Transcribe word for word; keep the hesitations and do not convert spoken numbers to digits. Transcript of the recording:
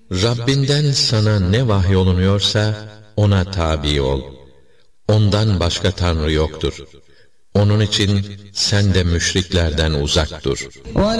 Rabbinden sana ne vahyolunuyorsa ona tabi ol. Ondan başka Tanrı yoktur. Onun için sen de müşriklerden uzak dur.